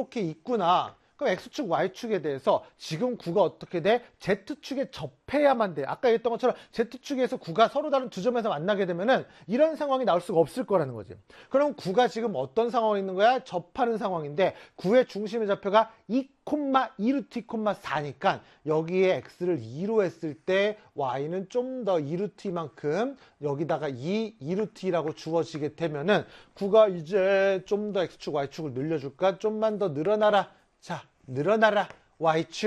이렇게 있구나. 그럼 X축, Y축에 대해서 지금 구가 어떻게 돼? Z축에 접해야만 돼. 아까 얘기했던 것처럼 Z축에서 구가 서로 다른 두 점에서 만나게 되면은 이런 상황이 나올 수가 없을 거라는 거지. 그럼 구가 지금 어떤 상황에 있는 거야? 접하는 상황인데 구의 중심의 좌표가 2,2루트 2,4니까 여기에 X를 2로 했을 때 Y는 좀 더 2루트 2만큼 여기다가 2루트 2라고 주어지게 되면은 구가 이제 좀 더 X축, Y축을 늘려줄까? 좀만 더 늘어나라. 자, 늘어나라. Y축.